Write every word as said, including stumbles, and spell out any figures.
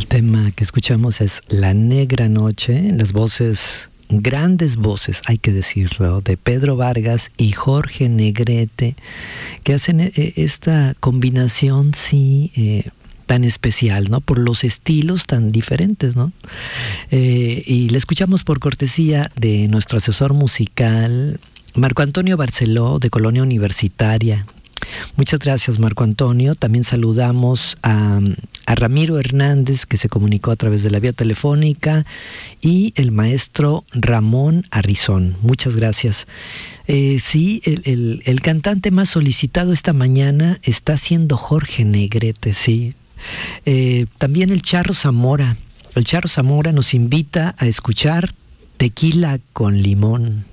tema que escuchamos es La Negra Noche, las voces, grandes voces, hay que decirlo, de Pedro Vargas y Jorge Negrete, que hacen eh, esta combinación, sí, eh, tan especial, ¿no? Por los estilos tan diferentes, ¿no? Eh, y le escuchamos por cortesía de nuestro asesor musical, Marco Antonio Barceló, de Colonia Universitaria. Muchas gracias, Marco Antonio. También saludamos a, a Ramiro Hernández, que se comunicó a través de la vía telefónica, y el maestro Ramón Arrizón. Muchas gracias. Eh, sí, el, el, el cantante más solicitado esta mañana está siendo Jorge Negrete, sí. Eh, también el Charro Zamora. El Charro Zamora nos invita a escuchar Tequila con Limón.